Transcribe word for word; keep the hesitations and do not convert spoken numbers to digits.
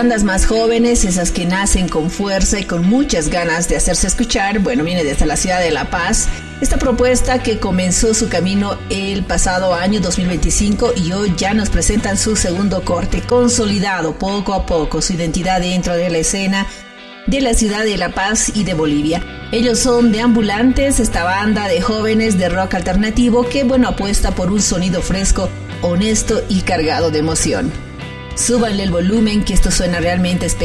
bandas más jóvenes, esas que nacen con fuerza y con muchas ganas de hacerse escuchar, bueno, viene desde la ciudad de La Paz. Esta propuesta que comenzó su camino el pasado año dos mil veinticinco y hoy ya nos presentan su segundo corte, consolidado poco a poco su identidad dentro de la escena de la ciudad de La Paz y de Bolivia. Ellos son de Ambulantes, esta banda de jóvenes de rock alternativo que, bueno, apuesta por un sonido fresco, honesto y cargado de emoción. Súbanle el volumen que esto suena realmente espectacular.